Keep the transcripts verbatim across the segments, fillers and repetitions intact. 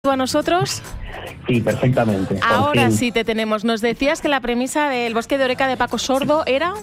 ¿Tú a nosotros? Sí, perfectamente. Ahora sí te tenemos. Nos decías que la premisa del Bosque de Oreca de Paco Sordo era...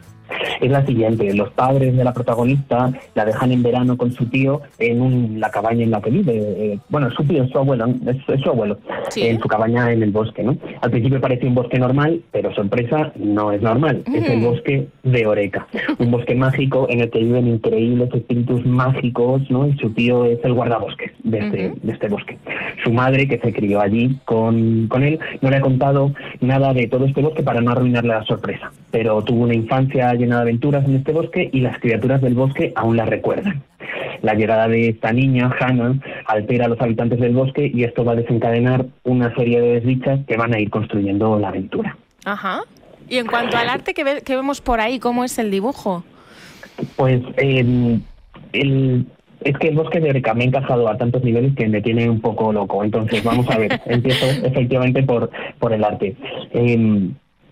Es la siguiente: los padres de la protagonista la dejan en verano con su tío en un, la cabaña en la que vive. Eh, bueno, su tío es su abuelo, es, es su abuelo, ¿Sí? en su cabaña en el bosque, ¿no? Al principio parece un bosque normal, pero sorpresa, no es normal. Mm. Es el bosque de Oreca, un bosque mágico en el que viven increíbles espíritus mágicos, ¿no? Y su tío es el guardabosques de este, uh-huh. de este bosque. Su madre, que se crió allí con, con él, no le ha contado nada de todo este bosque para no arruinarle la sorpresa, pero tuvo una infancia llena de aventuras en este bosque y las criaturas del bosque aún la recuerdan. La llegada de esta niña, Hannah, altera a los habitantes del bosque y esto va a desencadenar una serie de desdichas que van a ir construyendo la aventura. Ajá. Y en cuanto al arte que, ve, que vemos por ahí, ¿cómo es el dibujo? Pues eh, el... Es que el Bosque de Oreca me ha encajado a tantos niveles que me tiene un poco loco. Entonces, vamos a ver, empiezo efectivamente por, por el arte. Eh,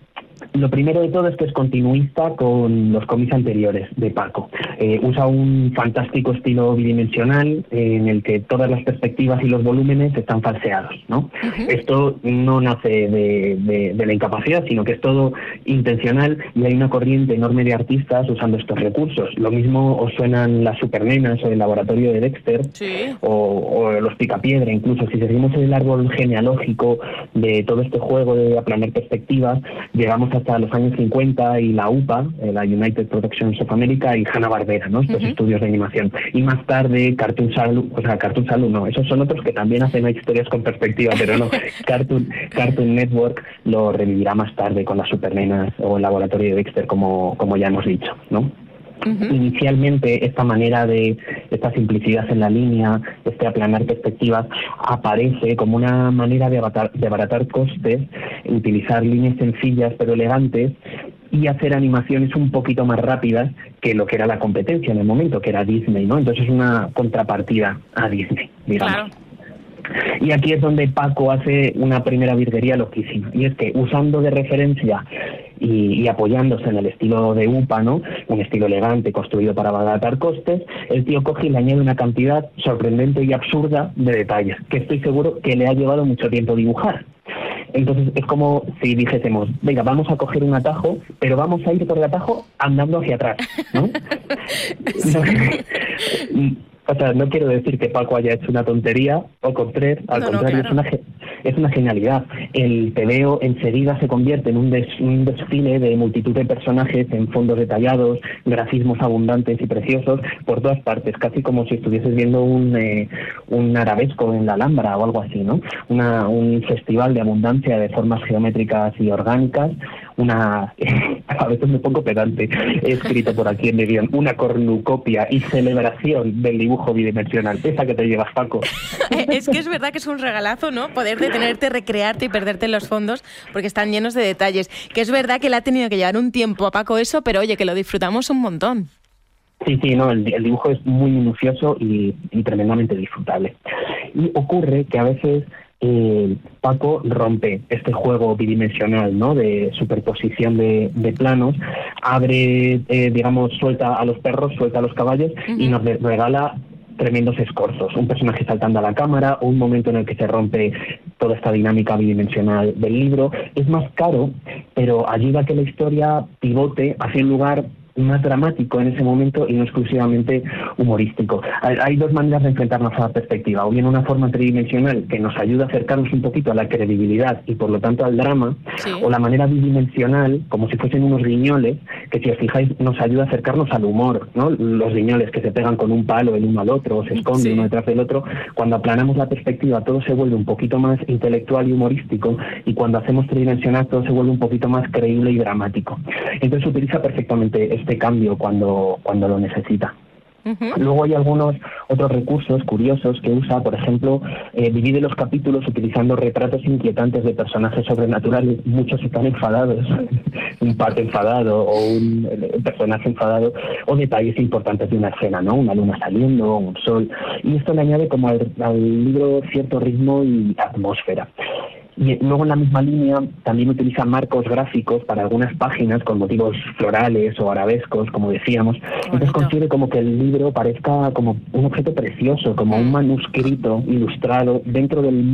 Lo primero de todo es que es continuista con los cómics anteriores de Paco. Eh, usa un fantástico estilo bidimensional eh, en el que todas las perspectivas y los volúmenes están falseados, ¿no? Uh-huh. Esto no nace de, de, de la incapacidad, sino que es todo intencional y hay una corriente enorme de artistas usando estos recursos. Lo mismo os suenan las supernenas o el laboratorio de Dexter, sí. o, o los Picapiedra, incluso si seguimos el árbol genealógico de todo este juego de aplanar perspectivas, llegamos hasta los años cincuenta y la U P A, la United Productions of America, y Hanna-Barbera, ¿no? Estos uh-huh. estudios de animación. Y más tarde Cartoon Salon, o sea, Cartoon Salon no, esos son otros que también hacen historias con perspectiva, pero no, Cartoon, Cartoon Network lo revivirá más tarde con las supernenas o el laboratorio de Dexter, como, como ya hemos dicho, ¿no? Uh-huh. Inicialmente esta manera de, esta simplicidad en la línea, este aplanar perspectivas, aparece como una manera de abaratar, de abaratar costes, utilizar líneas sencillas pero elegantes y hacer animaciones un poquito más rápidas que lo que era la competencia en el momento, que era Disney, ¿no? Entonces es una contrapartida a Disney, digamos. Claro. Y aquí es donde Paco hace una primera virguería loquísima, y es que usando de referencia y, y apoyándose en el estilo de U P A, ¿no? Un estilo elegante construido para abaratar costes, el tío coge y le añade una cantidad sorprendente y absurda de detalles, que estoy seguro que le ha llevado mucho tiempo dibujar. Entonces es como si dijésemos, venga, vamos a coger un atajo, pero vamos a ir por el atajo andando hacia atrás, ¿no? Sí. O sea, no quiero decir que Paco haya hecho una tontería, o con tres, al no, contrario, no, claro. es una es una genialidad. El tebeo enseguida se convierte en un, des, un desfile de multitud de personajes en fondos detallados, grafismos abundantes y preciosos por todas partes, casi como si estuvieses viendo un, eh, un arabesco en la Alhambra o algo así, ¿no? Una, un festival de abundancia de formas geométricas y orgánicas, una, a veces me pongo pedante, he escrito por aquí en el guión, una cornucopia y celebración del dibujo bidimensional. Esa que te llevas, Paco. Es que es verdad que es un regalazo, ¿no? Poder detenerte, recrearte y perderte en los fondos, porque están llenos de detalles. Que es verdad que le ha tenido que llevar un tiempo a Paco eso, pero oye, que lo disfrutamos un montón. Sí, sí, no, el, el dibujo es muy minucioso y, y tremendamente disfrutable. Y ocurre que a veces eh, Paco rompe este juego bidimensional, ¿no? De superposición de, de planos, abre, eh, digamos, suelta a los perros, suelta a los caballos uh-huh. y nos regala tremendos escorzos, un personaje saltando a la cámara, un momento en el que se rompe toda esta dinámica bidimensional del libro. Es más caro, pero ayuda a que la historia pivote hacia un lugar más dramático en ese momento y no exclusivamente humorístico. Hay dos maneras de enfrentarnos a la perspectiva, o bien una forma tridimensional que nos ayuda a acercarnos un poquito a la credibilidad y por lo tanto al drama, sí. o la manera bidimensional, como si fuesen unos guiñoles, que si os fijáis nos ayuda a acercarnos al humor, ¿no? Los guiñoles que se pegan con un palo el uno al otro, o se esconden sí. uno detrás del otro. Cuando aplanamos la perspectiva todo se vuelve un poquito más intelectual y humorístico, y cuando hacemos tridimensional todo se vuelve un poquito más creíble y dramático. Entonces utiliza perfectamente este cambio cuando, cuando lo necesita. Uh-huh. Luego hay algunos otros recursos curiosos que usa, por ejemplo, eh, divide los capítulos utilizando retratos inquietantes de personajes sobrenaturales. Muchos están enfadados, un pato enfadado o un, un personaje enfadado, o detalles importantes de una escena, ¿no? Una luna saliendo, un sol, y esto le añade como al, al libro cierto ritmo y atmósfera. Y luego en la misma línea también utiliza marcos gráficos para algunas páginas con motivos florales o arabescos, como decíamos. Entonces consigue como que el libro parezca como un objeto precioso, como un manuscrito ilustrado dentro del